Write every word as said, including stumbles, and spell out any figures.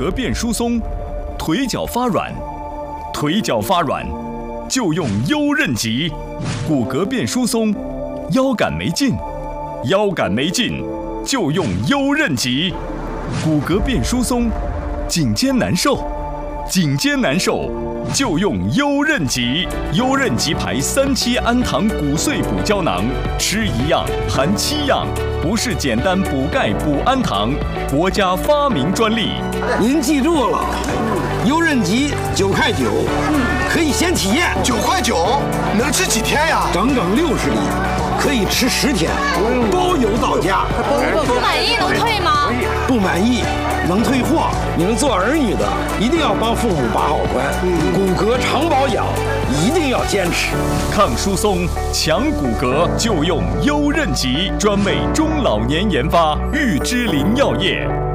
骼变疏松，腿脚发软，腿脚发软就用优韧极；骨骼变疏松，腰杆没劲，腰杆没劲就用优韧极；骨骼变疏松，颈肩难受，颈肩难受就用优韧极。优韧极牌三七氨糖骨碎补胶囊，吃一样含七样，不是简单补钙补氨糖，国家发明专利。 您记住了，优韧极九块九，可以先体验。 九块九能吃几天呀？ 整整六十粒，可以吃十天，包邮到家。 不满意能退吗？ 不满意能退货。你们做儿女的一定要帮父母把好关，骨骼常保养一定要坚持。 抗疏松、强骨骼就用优韧极，专为中老年研发，玉芝林药业。